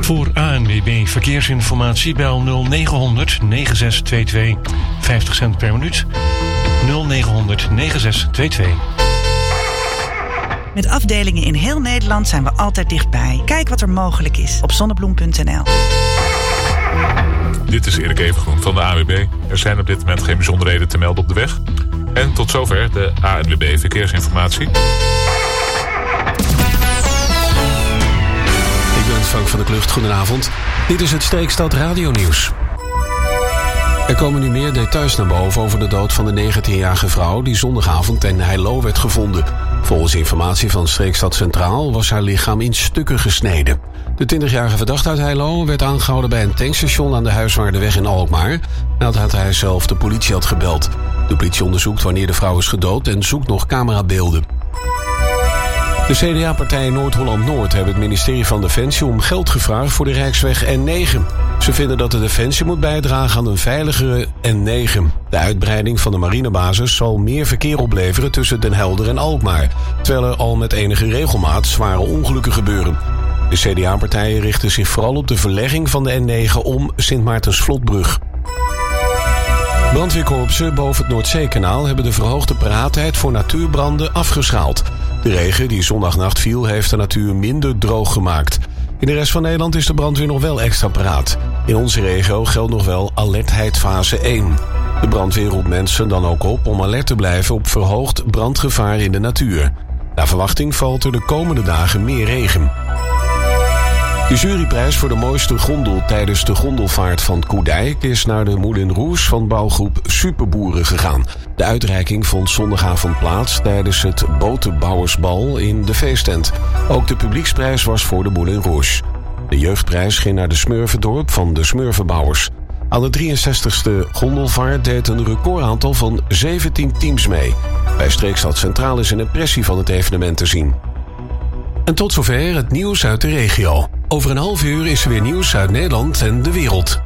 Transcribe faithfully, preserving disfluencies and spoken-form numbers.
Voor A N W B Verkeersinformatie bel nul negen negen zes twee twee, vijftig cent per minuut. nul negen negen zes twee twee. Met afdelingen in heel Nederland zijn we altijd dichtbij. Kijk wat er mogelijk is op zonnebloem punt n l. Dit is Erik Evengroen van de A N W B. Er zijn op dit moment geen bijzonderheden te melden op de weg. En tot zover de A N W B Verkeersinformatie. Ik ben Frank van der Klucht. Goedenavond. Dit is het Streekstad Radio Nieuws. Er komen nu meer details naar boven over de dood van de negentienjarige vrouw die zondagavond in Heilo werd gevonden. Volgens informatie van Streekstad Centraal was haar lichaam in stukken gesneden. De twintigjarige verdachte uit Heilo werd aangehouden bij een tankstation aan de Huiswaardeweg in Alkmaar, nadat hij zelf de politie had gebeld. De politie onderzoekt wanneer de vrouw is gedood en zoekt nog camerabeelden. De C D A-partijen Noord-Holland-Noord hebben het ministerie van Defensie om geld gevraagd voor de Rijksweg N negen. Ze vinden dat de Defensie moet bijdragen aan een veiligere N negen. De uitbreiding van de marinebasis zal meer verkeer opleveren tussen Den Helder en Alkmaar, terwijl er al met enige regelmaat zware ongelukken gebeuren. De C D A-partijen richten zich vooral op de verlegging van de N negen om Sint Maartensvlotbrug. Brandweerkorpsen boven het Noordzeekanaal hebben de verhoogde paraatheid voor natuurbranden afgeschaald. De regen die zondagnacht viel heeft de natuur minder droog gemaakt. In de rest van Nederland is de brandweer nog wel extra paraat. In onze regio geldt nog wel alertheid fase één. De brandweer roept mensen dan ook op om alert te blijven op verhoogd brandgevaar in de natuur. Naar verwachting valt er de komende dagen meer regen. De juryprijs voor de mooiste gondel tijdens de gondelvaart van Koedijk is naar de Moulin Rouge van bouwgroep Superboeren gegaan. De uitreiking vond zondagavond plaats tijdens het botenbouwersbal in de feesttent. Ook de publieksprijs was voor de Moulin Rouge. De jeugdprijs ging naar de Smurfendorp van de Smurfenbouwers. Aan de drieënzestigste gondelvaart deed een recordaantal van zeventien teams mee. Bij Streekstad Centraal is een impressie van het evenement te zien. En tot zover het nieuws uit de regio. Over een half uur is er weer nieuws uit Nederland en de wereld.